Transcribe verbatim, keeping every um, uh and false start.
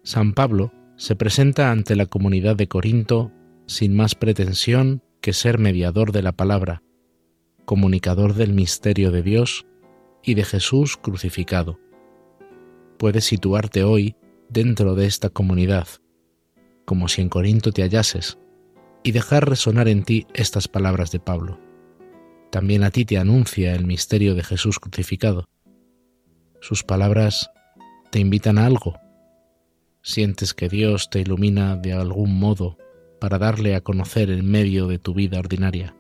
San Pablo se presenta ante la comunidad de Corinto sin más pretensión que ser mediador de la palabra, comunicador del misterio de Dios y de Jesús crucificado. Puedes situarte hoy dentro de esta comunidad, como si en Corinto te hallases, y dejar resonar en ti estas palabras de Pablo. También a ti te anuncia el misterio de Jesús crucificado. Sus palabras te invitan a algo. Sientes que Dios te ilumina de algún modo para darle a conocer el medio de tu vida ordinaria.